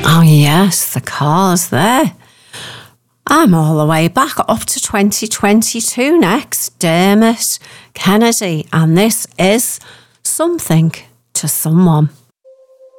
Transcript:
Oh, yes, the car's there. I'm all the way back up to 2022 next. Dermot Kennedy, and this is Something to Someone.